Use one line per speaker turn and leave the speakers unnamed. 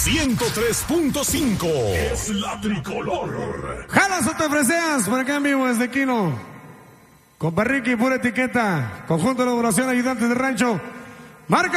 103.5 es la tricolor.
Jalas o te ofreceas por acá en vivo desde Quino. Compa Ricky, pura etiqueta. Conjunto de elaboración, ayudantes de rancho. Marca